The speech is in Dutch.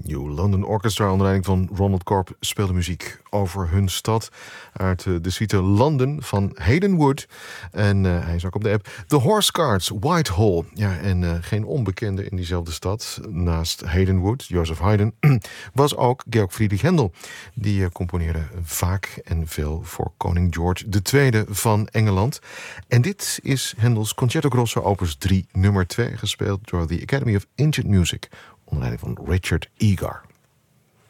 New London Orchestra onder leiding van Ronald Corp speelde muziek over hun stad uit de suite London van Hayden Wood. En hij is ook op de app. The Horse Guards, Whitehall. Ja, en geen onbekende in diezelfde stad. Naast Hayden Wood, Joseph Haydn, was ook Georg Friedrich Händel. Die componeerde vaak en veel voor koning George II van Engeland. En dit is Händels Concerto Grosso opus 3 nummer 2, gespeeld door the Academy of Ancient Music onder leiding van Richard Egar.